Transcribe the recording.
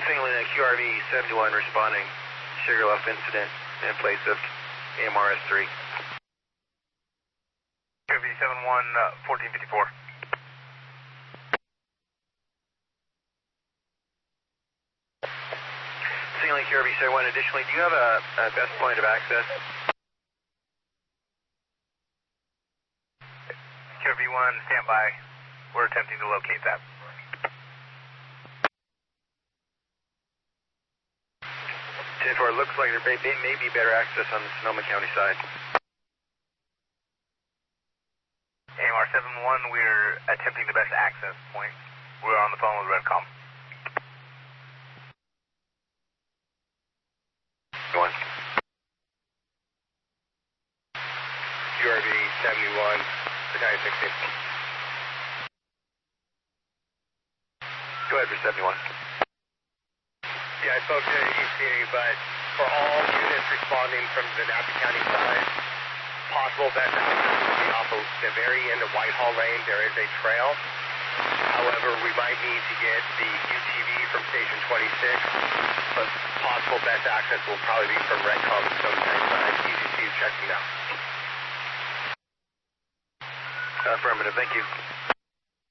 Signaling QRV 71 responding. Sugarloaf incident in place of AMRS 3. QRV 71, 1454. Signaling QRV 71. Additionally, do you have a best point of access? QRV 1, stand by. We're attempting to locate that. 10-4, looks like there may be better access on the Sonoma County side. AMR 71, we're attempting the best access point. We're on the phone with Redcom. Go on. QRV 71, Battalion 16. Go ahead for 71. Yeah, I spoke to EC, but for all units responding from the Napa County side, possible best access would be off of the very end of Whitehall Lane. There is a trail. However, we might need to get the UTV from Station 26, but possible best access will probably be from Redcom and Sonoma County side. ECC is checking now. Affirmative, thank you.